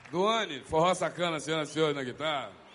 Duane, forró sacana, senhoras e senhores, na guitarra.